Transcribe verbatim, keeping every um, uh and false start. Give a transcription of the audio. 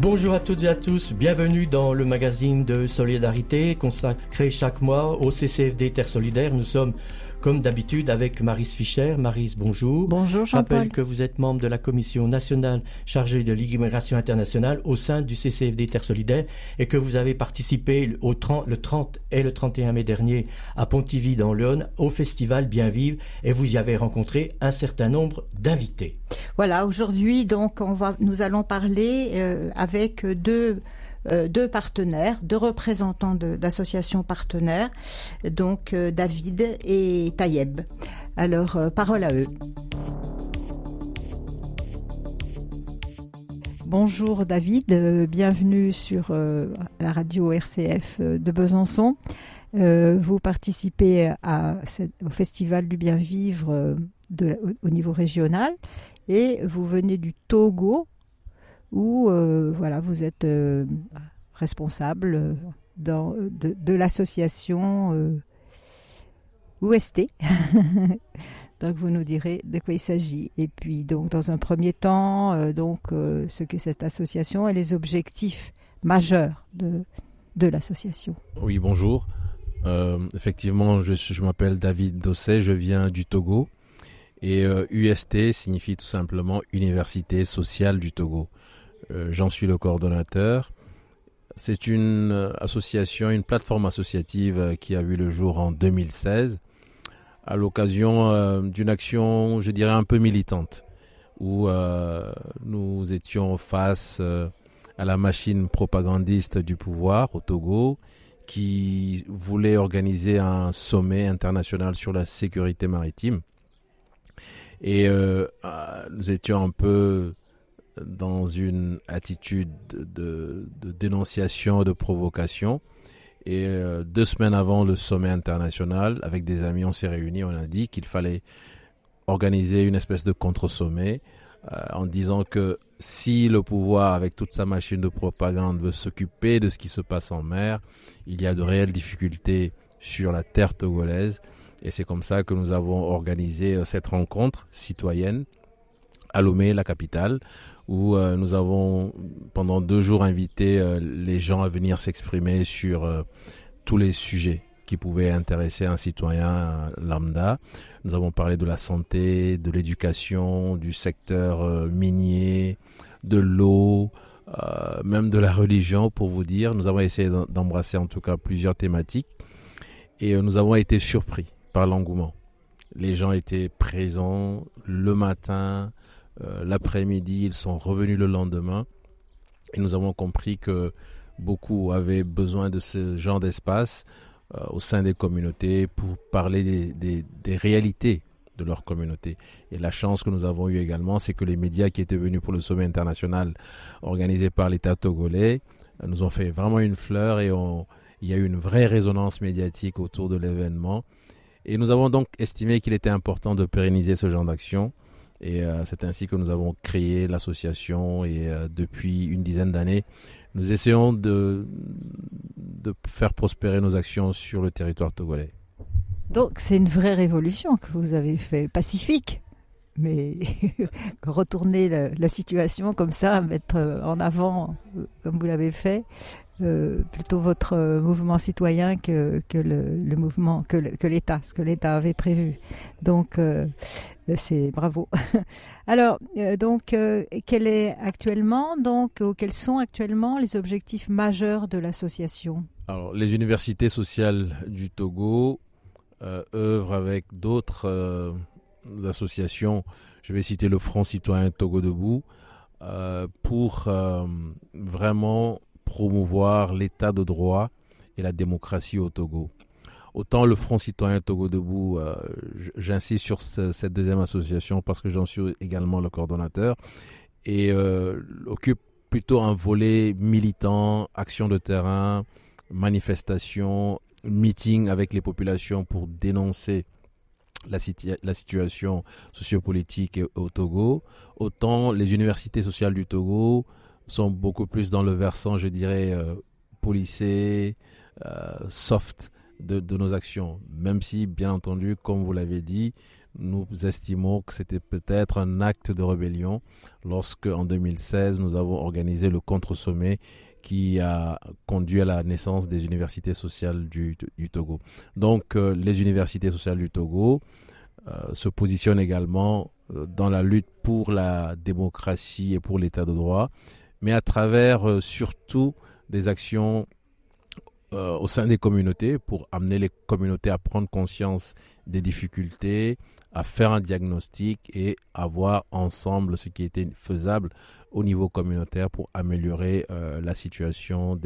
Bonjour à toutes et à tous, bienvenue dans le magazine de solidarité consacré chaque mois au C C F D Terre Solidaire. Nous sommes comme d'habitude avec Maryse Fischer. Maryse, bonjour. Bonjour Jean-Paul. Je rappelle que vous êtes membre de la commission nationale chargée de l'immigration internationale au sein du C C F D Terre Solidaire et que vous avez participé au trente, le trente et le trente et un mai dernier à Pontivy dans l'Yonne au festival Bien Vivre et vous y avez rencontré un certain nombre d'invités. Voilà, aujourd'hui donc on va, nous allons parler euh, avec deux Euh, deux partenaires, deux représentants de, d'associations partenaires, donc euh, David et Tayeb. Alors, euh, parole à eux. Bonjour David, euh, bienvenue sur euh, la radio R C F de Besançon. Euh, vous participez à, au Festival du Bien Vivre euh, de, au, au niveau régional et vous venez du Togo, où euh, voilà, vous êtes euh, responsable euh, dans, de, de l'association euh, O S T. Donc vous nous direz de quoi il s'agit. Et puis donc dans un premier temps, euh, donc euh, ce qu'est cette association et les objectifs majeurs de, de l'association. Oui, bonjour. Euh, effectivement, je, je m'appelle David Dossé, je viens du Togo. Et euh, U S T signifie tout simplement Université sociale du Togo. Euh, j'en suis le coordonnateur. C'est une euh, association, une plateforme associative euh, qui a vu le jour en deux mille seize à l'occasion euh, d'une action, je dirais, un peu militante où euh, nous étions face euh, à la machine propagandiste du pouvoir au Togo qui voulait organiser un sommet international sur la sécurité maritime. Et euh, nous étions un peu dans une attitude de, de dénonciation, de provocation. Et euh, deux semaines avant le sommet international, avec des amis, on s'est réunis, on a dit qu'il fallait organiser une espèce de contre-sommet euh, en disant que si le pouvoir, avec toute sa machine de propagande, veut s'occuper de ce qui se passe en mer, il y a de réelles difficultés sur la terre togolaise. Et c'est comme ça que nous avons organisé euh, cette rencontre citoyenne à Lomé, la capitale, où euh, nous avons pendant deux jours invité euh, les gens à venir s'exprimer sur euh, tous les sujets qui pouvaient intéresser un citoyen euh, lambda. Nous avons parlé de la santé, de l'éducation, du secteur euh, minier, de l'eau, euh, même de la religion, pour vous dire. Nous avons essayé d'embrasser en tout cas plusieurs thématiques et euh, nous avons été surpris par l'engouement. Les gens étaient présents le matin, Euh, l'après-midi, ils sont revenus le lendemain et nous avons compris que beaucoup avaient besoin de ce genre d'espace euh, au sein des communautés pour parler des, des, des réalités de leur communauté. Et la chance que nous avons eue également, c'est que les médias qui étaient venus pour le sommet international organisé par l'État togolais euh, nous ont fait vraiment une fleur et on, il y a eu une vraie résonance médiatique autour de l'événement. Et nous avons donc estimé qu'il était important de pérenniser ce genre d'action. Et euh, c'est ainsi que nous avons créé l'association et euh, depuis une dizaine d'années, nous essayons de, de faire prospérer nos actions sur le territoire togolais. Donc c'est une vraie révolution que vous avez fait, pacifique, mais retourner la, la situation comme ça, mettre en avant, comme vous l'avez fait, euh, plutôt votre mouvement citoyen que, que le, le mouvement, que, le, que l'État, ce que l'État avait prévu. Donc euh, c'est bravo. Alors euh, donc euh, quel est actuellement donc euh, quels sont actuellement les objectifs majeurs de l'association? Alors les universités sociales du Togo euh, œuvrent avec d'autres euh, associations. Je vais citer le Front citoyen Togo debout euh, pour euh, vraiment promouvoir l'état de droit et la démocratie au Togo. Autant le Front citoyen Togo debout, euh, j'insiste sur ce, cette deuxième association parce que j'en suis également le coordonnateur et euh, occupe plutôt un volet militant, action de terrain, manifestation, meeting avec les populations pour dénoncer la, situa- la situation sociopolitique au Togo. Autant les universités sociales du Togo sont beaucoup plus dans le versant, je dirais, euh, policé, euh, soft de, de nos actions. Même si, bien entendu, comme vous l'avez dit, nous estimons que c'était peut-être un acte de rébellion lorsque, en deux mille seize, nous avons organisé le contre-sommet qui a conduit à la naissance des universités sociales du, du Togo. Donc, euh, les universités sociales du Togo euh, se positionnent également euh, dans la lutte pour la démocratie et pour l'état de droit, mais à travers euh, surtout des actions euh, au sein des communautés pour amener les communautés à prendre conscience des difficultés, à faire un diagnostic et à voir ensemble ce qui était faisable au niveau communautaire pour améliorer euh, la situation des